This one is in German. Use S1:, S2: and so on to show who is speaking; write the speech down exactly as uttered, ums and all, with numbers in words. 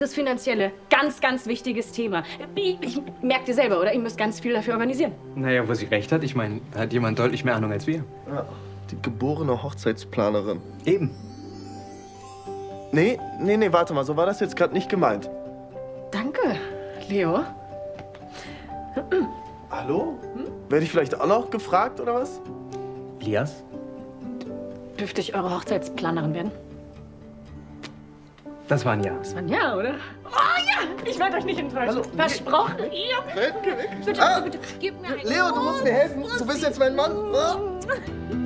S1: Das Finanzielle, ganz, ganz wichtiges Thema. Ich, ich merkt ihr selber, oder? Ihr müsst ganz viel dafür organisieren.
S2: Naja, wo sie recht hat. Ich meine, da hat jemand deutlich mehr Ahnung als wir.
S3: Ja, die geborene Hochzeitsplanerin.
S2: Eben.
S3: Nee, nee, nee, warte mal, so war das jetzt gerade nicht gemeint.
S1: Danke, Leo.
S3: Hallo? Hm? Werde ich vielleicht auch noch gefragt, oder was?
S2: Lias?
S1: Dürfte ich eure Hochzeitsplanerin werden?
S2: Das war ein Ja.
S1: Das war ein Ja, oder? Oh ja! Ich werde euch nicht enttäuschen.
S3: Hallo,
S1: Versprochen. Ja.
S3: Geh weg.
S1: Bitte,
S3: Ah,
S1: bitte, bitte, gib mir einen
S3: Leo, du musst mir helfen. Du bist jetzt mein Mann. Ah.